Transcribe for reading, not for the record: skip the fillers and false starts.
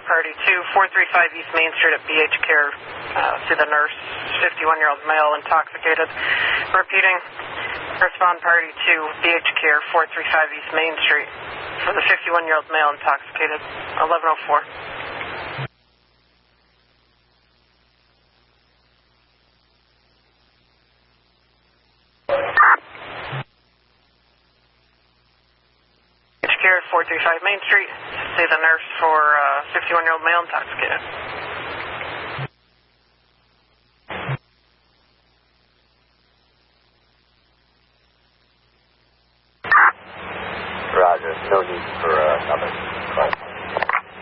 party 2, 435 East Main Street at BH Care. See the nurse, 51-year-old male, intoxicated. Repeating, respond party 2, BH Care, 435 East Main Street. For the 51-year-old male, intoxicated, 1104. Here, 435 Main Street. See the nurse for 51-year-old male, intoxicated. Roger. No need for another.